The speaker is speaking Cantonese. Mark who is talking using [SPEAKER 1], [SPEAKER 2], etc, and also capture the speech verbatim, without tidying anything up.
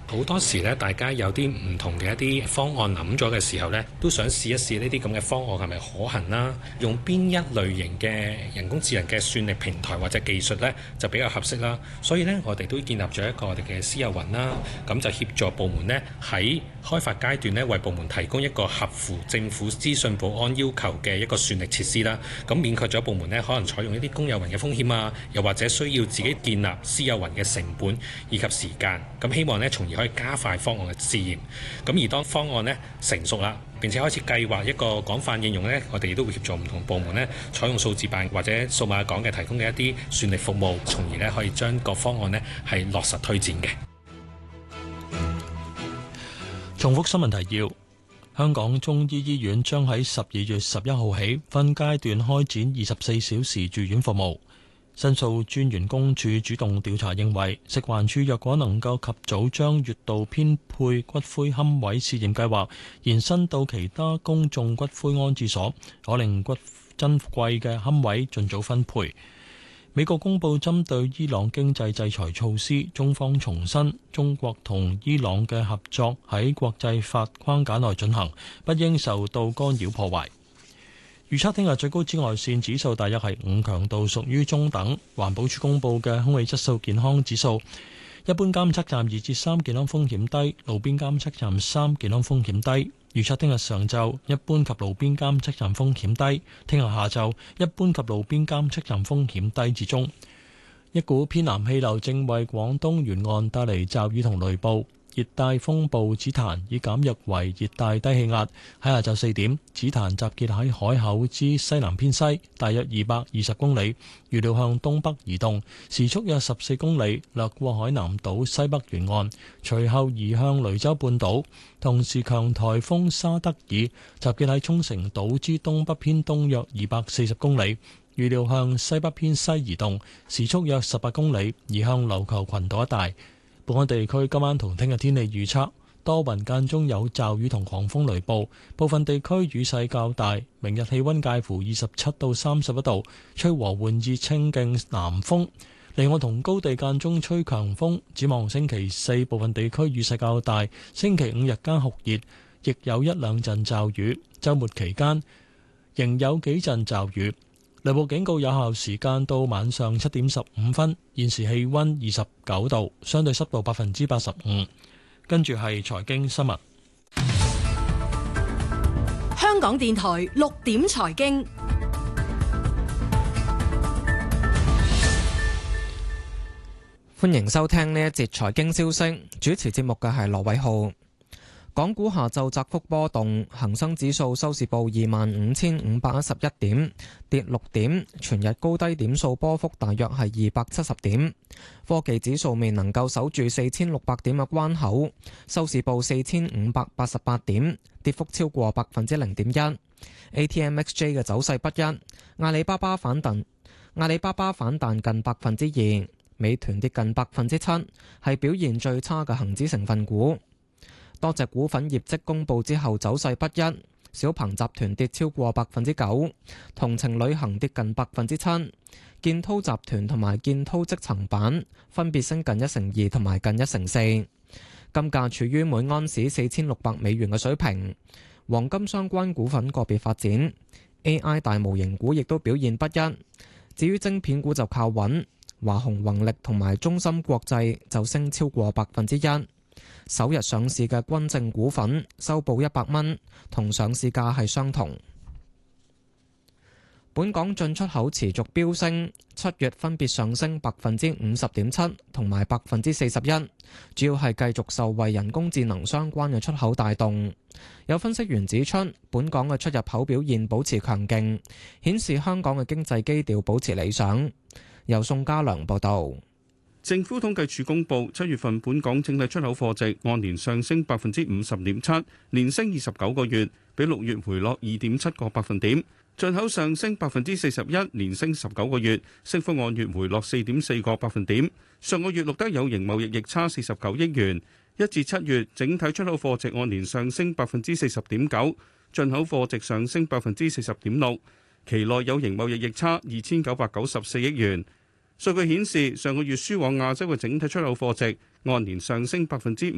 [SPEAKER 1] 好多時咧，大家有啲唔同嘅一啲方案諗咗嘅時候咧，都想試一試呢啲咁嘅方案係咪可行啦？用邊一類型嘅人工智能嘅算力平台或者技術咧，就比較合適啦。所以咧，我哋都建立咗一個我哋嘅私有雲啦，咁就協助部門咧喺開發階段咧，為部門提供一個合乎政府資訊保安要求嘅一個算力設施啦。咁免卻咗部門咧可能採用一啲公有雲嘅風險啊，又或者需要自己建立私有雲嘅成本以及時間。咁希望咧，從而可以加快方案嘅試驗。咁而當方案咧成熟啦，並且開始計劃一個廣泛應用咧，我哋亦都會協助唔同部門咧採用數字辦或者數碼港嘅提供嘅一啲算力服務，從而咧可以將個方案咧係落實推薦嘅。
[SPEAKER 2] 重複新聞提要：香港中醫醫院將喺十二月十一號起分階段開展二十四小時住院服務。申訴專員公署主動調查認為，食環署若果能夠及早將月度編配骨灰龕位試驗計劃延伸到其他公眾骨灰安置所，可令骨珍貴嘅龕位盡早分配。美國公布針對伊朗經濟制裁措施，中方重申中國同伊朗嘅合作喺國際法框架內進行，不應受到干擾破壞。預測聽日最高紫外線指數大約係五，強度屬於中等。環保署公布嘅空氣質素健康指數，一般監測站二至三，健康風險低，路邊監測站三，健康風險低。預測聽日上晝一般及路邊監測站風險低，聽日下晝一般及路邊監測站風險低至中。一股偏南氣流正為廣東沿岸帶嚟驟雨同雷暴。熱帶風暴紫檀已減弱為熱帶低氣壓，喺下晝四點，紫檀集結喺海口之西南偏西，大約二百二十公里，預料向東北移動，時速約十四公里，掠過海南島西北沿岸，隨後移向雷州半島。同時，強颱風沙德爾集結喺沖繩島之東北偏東約二百四十公里，預料向西北偏西移動，時速約十八公里，移向琉球群島一帶。本港地區今晚同聽日天氣預測，多雲間中有驟雨同狂風雷暴，部分地區雨勢較大。明日氣溫介乎二十七到三十一度，吹和緩至清勁南風，離岸同高地間中吹強風。展望星期四部分地區雨勢較大，星期五日間酷熱，亦有一兩陣驟雨。週末期間仍有幾陣驟雨。雷暴警告有效時間到晚上七點十五分。現時氣溫二十九度，相對濕度百分之八十五。跟住係財經新聞。
[SPEAKER 3] 香港電台六點財經，
[SPEAKER 4] 歡迎收聽呢一節財經消息。主持節目嘅係羅偉浩。港股下晝窄幅波動，恒生指數收市報二萬五千五百一十一點，跌六點，全日高低點數波幅大約係二百七十點。科技指數未能夠守住四千六百點嘅關口，收市報四千五百八十八點，跌幅超過百分之零點一。A T M X J 嘅走勢不一，阿里巴巴反彈，阿里巴巴反彈近百分之二，美團跌近百分之七，係表現最差嘅恒指成分股。多隻股份業績公佈之後走勢不一，小鵬集團跌超過百分之九，同程旅行跌近百分之七，建滔集團同埋建滔積層板分別升近一成二同埋近一成四。金價處於每安士四千六百美元嘅水平。黃金相關股份個別發展 ，A I 大模型股亦都表現不一。至於晶片股就靠穩，華虹宏力同埋中芯國際就升超過百分之一。首日上市嘅君正股份收報一百蚊，同上市價係相同。本港進出口持續飆升，七月分別上升百分之五十點七同埋百分之四十一，主要係繼續受惠人工智能相關嘅出口帶動。有分析員指出，本港嘅出入口表現保持強勁，顯示香港嘅經濟基調保持理想。由宋家良報導。
[SPEAKER 5] 政府統計處公布，七月份本港整體出口貨值按年上升百分之五十點七，連升二十九個月，比六月回落二點七個百分點。進口上升百分之四十一，連升十九個月，升幅按月回落四點四個百分點。上個月錄得有形貿易逆差四十九億元。一至七月整體出口貨值按年上升百分之四十點九，進口貨值上升百分之四十點六。期內有形貿易逆差二千九百九十四億元。數據顯示，上個月輸往亞洲嘅整體出口貨值按年上升百分之